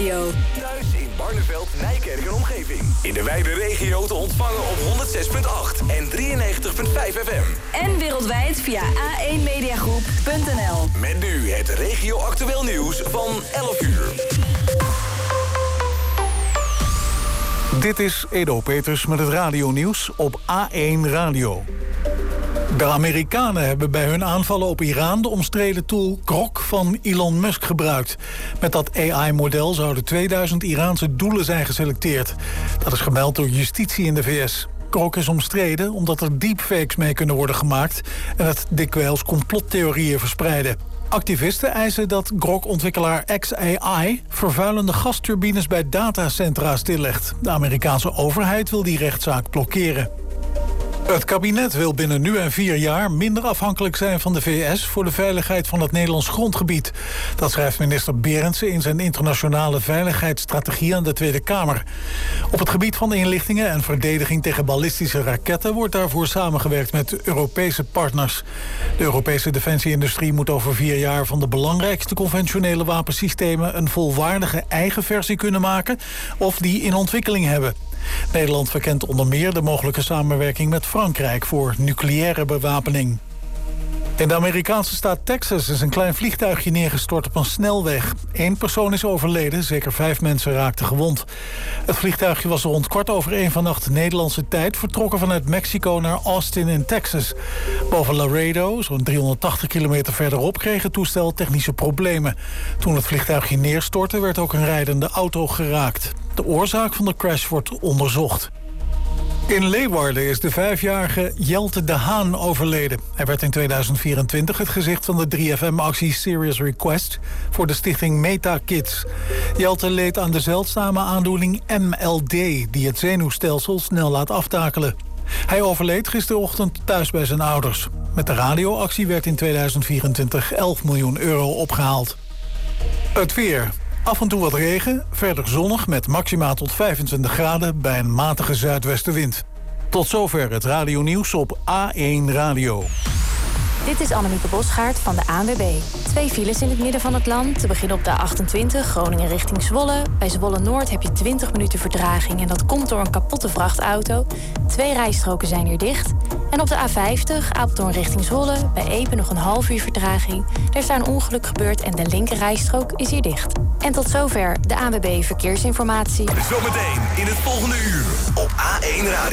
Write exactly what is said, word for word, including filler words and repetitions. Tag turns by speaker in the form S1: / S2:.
S1: Radio.
S2: Thuis in Barneveld, Nijkerk en omgeving. In de wijde regio te ontvangen op honderd zes komma acht en drieënnegentig komma vijf F M.
S1: En wereldwijd via a één mediagroep punt n l.
S2: Met nu het regio-actueel nieuws van elf uur.
S3: Dit is Edo Peters met het radionieuws op A één Radio. De Amerikanen hebben bij hun aanvallen op Iran de omstreden tool Grok van Elon Musk gebruikt. Met dat A I-model zouden tweeduizend Iraanse doelen zijn geselecteerd. Dat is gemeld door justitie in de V S. Grok is omstreden omdat er deepfakes mee kunnen worden gemaakt en het dikwijls complottheorieën verspreiden. Activisten eisen dat Grok-ontwikkelaar X A I vervuilende gasturbines bij datacentra stillegt. De Amerikaanse overheid wil die rechtszaak blokkeren. Het kabinet wil binnen nu en vier jaar minder afhankelijk zijn van de V S voor de veiligheid van het Nederlands grondgebied. Dat schrijft minister Berendsen in zijn internationale veiligheidsstrategie aan de Tweede Kamer. Op het gebied van inlichtingen en verdediging tegen ballistische raketten wordt daarvoor samengewerkt met Europese partners. De Europese defensieindustrie moet over vier jaar van de belangrijkste conventionele wapensystemen een volwaardige eigen versie kunnen maken of die in ontwikkeling hebben. Nederland verkent onder meer de mogelijke samenwerking met Frankrijk voor nucleaire bewapening. In de Amerikaanse staat Texas is een klein vliegtuigje neergestort op een snelweg. Eén persoon is overleden, zeker vijf mensen raakten gewond. Het vliegtuigje was rond kwart over één vannacht Nederlandse tijd vertrokken vanuit Mexico naar Austin in Texas. Boven Laredo, zo'n driehonderdtachtig kilometer verderop, kreeg het toestel technische problemen. Toen het vliegtuigje neerstortte werd ook een rijdende auto geraakt. De oorzaak van de crash wordt onderzocht. In Leeuwarden is de vijfjarige Jelte de Haan overleden. Hij werd in tweeduizend vierentwintig het gezicht van de drie F M-actie Serious Request voor de stichting Meta Kids. Jelte leed aan de zeldzame aandoening M L D, die het zenuwstelsel snel laat aftakelen. Hij overleed gisterochtend thuis bij zijn ouders. Met de radioactie werd in tweeduizend vierentwintig elf miljoen euro opgehaald. Het weer. Af en toe wat regen, verder zonnig met maxima tot vijfentwintig graden bij een matige zuidwestenwind. Tot zover het radionieuws op A één Radio.
S4: Dit is Annemieke Bosgaard van de A N W B. Twee files in het midden van het land. Te beginnen op de A achtentwintig, Groningen richting Zwolle. Bij Zwolle-Noord heb je twintig minuten vertraging en dat komt door een kapotte vrachtauto. Twee rijstroken zijn hier dicht. En op de A vijftig, Apeldoorn richting Zwolle, bij Epe nog een half uur vertraging. Er is daar een ongeluk gebeurd en de linker rijstrook is hier dicht. En tot zover de A N W B Verkeersinformatie.
S2: Zometeen in het volgende uur op A één Radio.